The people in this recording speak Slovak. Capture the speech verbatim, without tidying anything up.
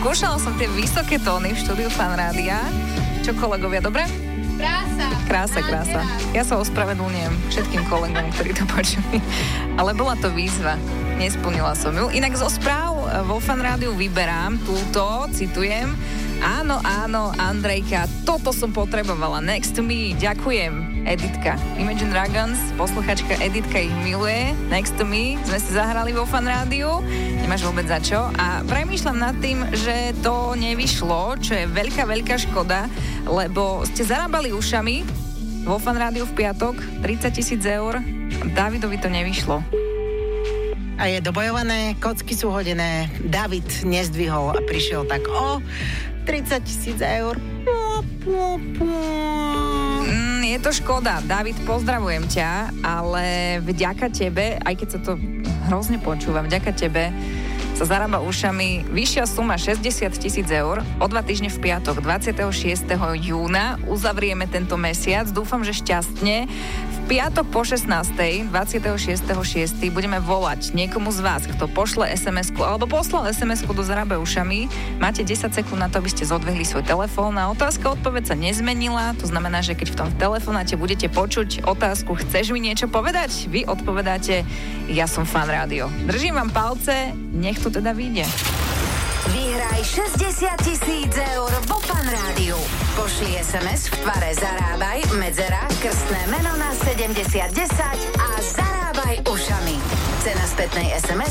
Skúšala som tie vysoké tóny v štúdiu Fan Rádia. Čo kolegovia, dobre? Krása. Krása, krása. Ja sa ospravedlňujem všetkým kolegom, ktorí to počuli. Ale bola to výzva. Nesplnila som ju. Inak zo správ vo Fan Rádiu vyberám túto, citujem. Áno, áno, Andrejka, toto som potrebovala. Next to me, ďakujem. Editka. Imagine Dragons, posluchačka Editka ich miluje. Next to me, sme si zahrali vo Fan Rádiu. Nemáš vôbec za čo. A premýšľam nad tým, že to nevyšlo, čo je veľká, veľká škoda, lebo ste zarábali ušami vo Fan Rádiu v piatok tridsať tisíc eur. Davidovi to nevyšlo. A je dobojované, kocky sú hodené. David nezdvihol a prišiel tak o tridsať tisíc eur. Mm, je to škoda. David, pozdravujem ťa, ale vďaka tebe, aj keď sa to hrozne počúva, vďaka tebe sa zarába ušami vyššia suma šesťdesiat tisíc eur. O dva týždne v piatok, dvadsiateho šiesteho júna uzavrieme tento mesiac. Dúfam, že šťastne. V piatok po šestnástej, dvadsiateho šiesteho šiesteho budeme volať niekomu z vás, kto pošle es em esku alebo poslal es em esku do Zarábaj ušami. Máte desať sekúnd na to, aby ste zodvihli svoj telefón a otázka odpoveď sa nezmenila. To znamená, že keď v tom telefonáte budete počuť otázku chceš mi niečo povedať? Vy odpovedáte ja som Fan Rádio. Držím vám palce, nech to teda vyjde. Vyhraj šesťdesiat tisíc eur vo Fan Rádiu. Pošli es em es v tvare Zarábaj, medzera, krstné meno na sedemdesiat desať a zarábaj ušami. Cena spätnej es em es